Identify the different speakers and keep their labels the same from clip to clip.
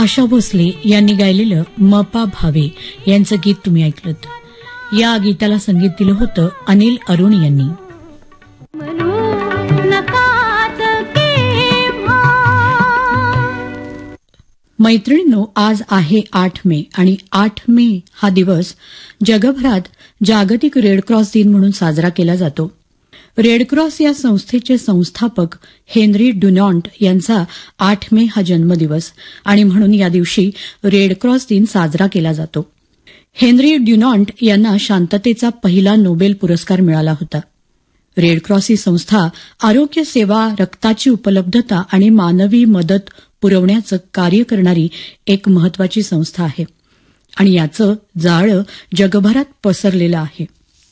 Speaker 1: आशा भोसले यांनी गायलेलं मपा भावे यांचं गीत तुम्ही ऐकलत. या गीताला संगीत दिलं होतं अनिल अरुण यांनी. मैत्रिणींनो, आज आहे 8 मे आणि 8 मे हा दिवस जगभरात जागतिक रेडक्रॉस दिन म्हणून साजरा केला जातो. रेडक्रॉस या संस्थेचे संस्थापक हेनरी डुनॉन्ट यांचा 8 मे हा जन्मदिवस आणि म्हणून या दिवशी रेडक्रॉस दिन साजरा केला जातो. हेनरी डुनॉन्ट यांना शांततेचा पहिला नोबेल पुरस्कार मिळाला होता. रेडक्रॉस ही संस्था आरोग्य सेवा, रक्ताची उपलब्धता आणि मानवी मदत पुरवण्याचं कार्य करणारी एक महत्वाची संस्था आहे आणि याचं जाळं जगभरात पसरलेलं आहे.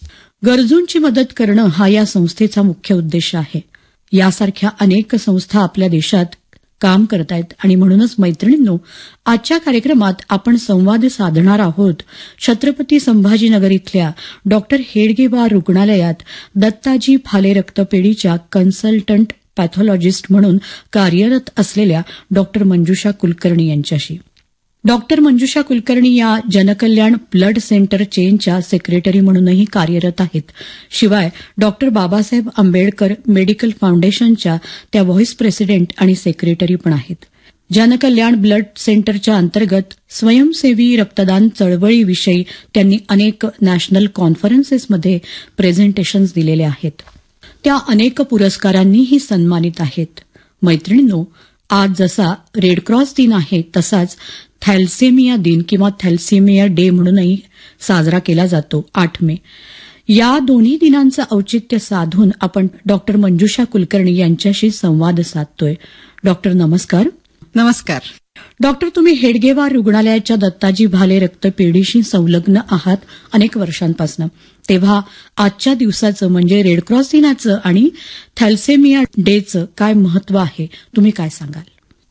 Speaker 1: गरजूंची मदत करणं हा या संस्थेचा मुख्य उद्देश आहे. यासारख्या अनेक संस्था आपल्या देशात काम करत आहेत आणि म्हणूनच मैत्रिणींनो, आजच्या कार्यक्रमात आपण संवाद साधणार आहोत छत्रपती संभाजीनगर इथल्या डॉक्टर हेडगेवार रुग्णालयात दत्ताजी भाले रक्तपेढीच्या कन्सल्टंट पॅथॉलॉजिस्ट म्हणून कार्यरत असलेल्या डॉक्टर मंजुषा कुलकर्णी यांच्याशी. डॉक्टर मंजुषा कुलकर्णी या जनकल्याण ब्लड सेंटर चेनच्या सेक्रेटरी म्हणूनही कार्यरत आहेत. शिवाय डॉक्टर बाबासाहेब आंबेडकर मेडिकल फाउंडेशनच्या त्या व्हाईस प्रेसिडेंट आणि सेक्रेटरी पण आहेत. जनकल्याण ब्लड सेंटरच्या अंतर्गत स्वयंसेवी रक्तदान चळवळीविषयी त्यांनी अनेक नॅशनल कॉन्फरन्सेसमध्ये प्रेझेंटेशन्स दिलेले आहेत. त्या अनेक पुरस्कारांनीही सन्मानित आहेत. मैत्रिणींनो, आज जसा रेडक्रॉस दिन आहे तसाच थॅलेसेमिया दिन किंवा थॅलेसेमिया डे म्हणूनही साजरा केला जातो 8 मे. या दोन्ही दिनांचं औचित्य साधून आपण डॉक्टर मंजुषा कुलकर्णी यांच्याशी संवाद साधतोय. डॉक्टर नमस्कार.
Speaker 2: नमस्कार.
Speaker 1: डॉक्टर, तुम्ही हेडगेवार रुग्णालयाच्या दत्ताजी भाले रक्तपेढीशी संलग्न आहात अनेक वर्षांपासून. तेव्हा आजच्या दिवसाचं म्हणजे रेडक्रॉस दिनाचं आणि थॅलेसेमिया डेचं काय महत्व आहे, तुम्ही काय सांगाल?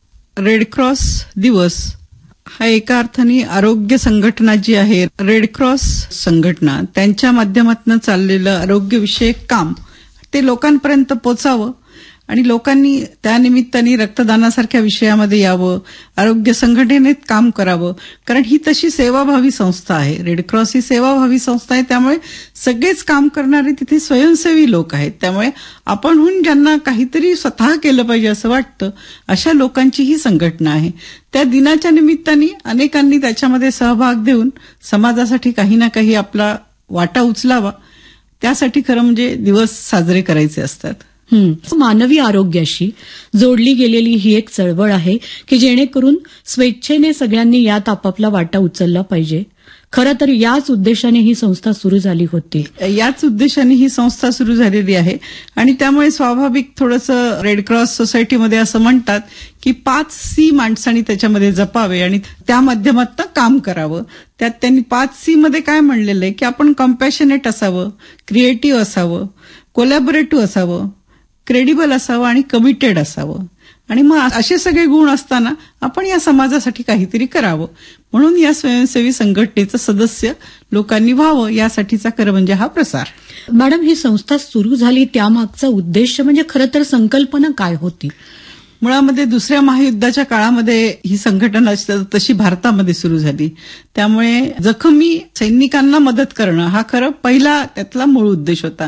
Speaker 2: रेडक्रॉस दिवस हा एका अर्थाने आरोग्य संघटना जी आहे, रेडक्रॉस संघटना, त्यांच्या माध्यमातून चाललेलं आरोग्यविषयक काम ते लोकांपर्यंत पोचावं आणि लोकांनी त्यानिमित्ताने रक्तदानासारख्या विषयामध्ये यावं, आरोग्य संघटनेत काम करावं. कारण ही तशी सेवाभावी संस्था आहे. रेडक्रॉस ही सेवाभावी संस्था आहे, त्यामुळे सगळेच काम करणारे तिथे स्वयंसेवी लोक आहेत. त्यामुळे आपणहून ज्यांना काहीतरी स्वतः केलं पाहिजे असं वाटतं, अशा लोकांची ही संघटना आहे. त्या दिनाच्या निमित्ताने अनेकांनी त्याच्यामध्ये सहभाग देऊन समाजासाठी काही ना काही आपला वाटा उचलावा, त्यासाठी खरं म्हणजे दिवस साजरे करायचे असतात.
Speaker 1: मानवी आरोग्याशी जोडली गेलेली ही एक चळवळ आहे की जेणेकरून स्वेच्छेने सगळ्यांनी यात आपापला वाटा उचलला पाहिजे. खरं तर याच उद्देशाने ही संस्था सुरू झाली होती.
Speaker 2: याच उद्देशाने ही संस्था सुरू झालेली आहे आणि त्यामुळे स्वाभाविक थोडंसं रेडक्रॉस सोसायटीमध्ये असं म्हणतात की 5 C माणसांनी त्याच्यामध्ये जपावे आणि त्या माध्यमातून काम करावं. त्यात त्यांनी 5 C मध्ये काय म्हणलेलं आहे की आपण कम्पॅशनेट असावं, क्रिएटिव्ह असावं, कोलॅबोरेटिव्ह असावं, क्रेडिबल असावं आणि कमिटेड असावं. आणि मग असे सगळे गुण असताना आपण या समाजासाठी काहीतरी करावं, म्हणून या स्वयंसेवी संघटनेचं सदस्य लोकांनी व्हावं, यासाठीचा खरं म्हणजे हा प्रसार.
Speaker 1: मॅडम, ही संस्था सुरू झाली त्यामागचा उद्देश म्हणजे खरं तर संकल्पना काय होती?
Speaker 2: मुळामध्ये दुसऱ्या महायुद्धाच्या काळामध्ये ही संघटना तशी भारतामध्ये सुरू झाली. त्यामुळे जखमी सैनिकांना मदत करणं हा खरं पहिला त्यातला मूळ उद्देश होता.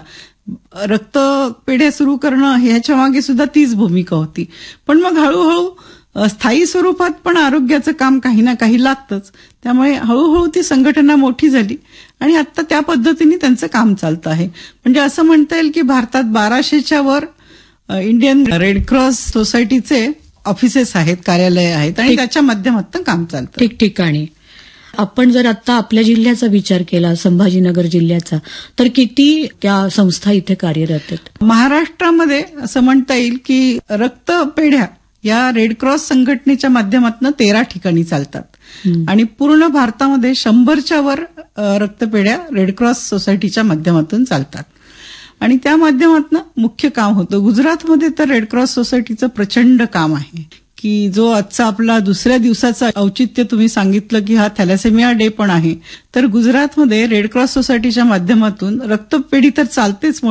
Speaker 2: रक्तपेढ्या सुरू करणं ह्याच्या मागे सुद्धा तीच भूमिका होती. पण मग हळूहळू स्थायी स्वरूपात पण आरोग्याचं काम काही ना काही लागतंच. त्यामुळे हळूहळू ती संघटना मोठी झाली आणि आता त्या पद्धतीने त्यांचं काम चालतं आहे. म्हणजे असं म्हणता येईल की भारतात 1200च्या वर इंडियन रेडक्रॉस सोसायटीचे ऑफिसेस आहेत, कार्यालय आहेत आणि त्याच्या माध्यमातून काम चालतं
Speaker 1: ठिकठिकाणी. आपण जर आता आपल्या जिल्ह्याचा विचार केला, संभाजीनगर जिल्ह्याचा, तर किती त्या संस्था इथे कार्यरत आहेत?
Speaker 2: महाराष्ट्रामध्ये असं म्हणता येईल की रक्तपेढ्या या रेडक्रॉस संघटनेच्या माध्यमातून 13 ठिकाणी चालतात आणि पूर्ण भारतामध्ये 100च्या वर रक्तपेढ्या रेडक्रॉस सोसायटीच्या माध्यमातून चालतात आणि त्या माध्यमातून मुख्य काम होतं. गुजरातमध्ये तर रेडक्रॉस सोसायटीचं प्रचंड काम आहे की जो आजचा आपला दुसऱ्या दिवसाचं औचित्य तुम्ही सांगितलं की हा थॅलेसेमिया डे पण आहे, तर गुजरातमध्ये रेडक्रॉस सोसायटीच्या माध्यमातून रक्तपेढी तर चालतेच,